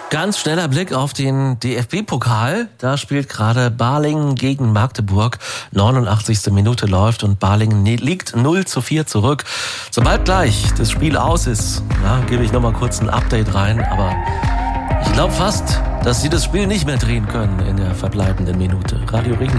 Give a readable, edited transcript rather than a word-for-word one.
Ganz schneller Blick auf den DFB-Pokal. Da spielt gerade Balingen gegen Magdeburg. 89. Minute läuft und Balingen liegt 0:4 zurück. Sobald gleich das Spiel aus ist, gebe ich nochmal kurz ein Update rein. Aber ich glaube fast, dass sie das Spiel nicht mehr drehen können in der verbleibenden Minute. Radio Regenbogen.